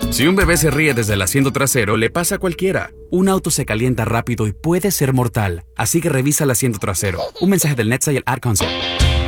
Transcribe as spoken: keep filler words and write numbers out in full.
Si un bebé se ríe desde el asiento trasero, le pasa a cualquiera. Un auto se calienta rápido y puede ser mortal, así que revisa el asiento trasero. Un mensaje del NHTSA y el Ad Council.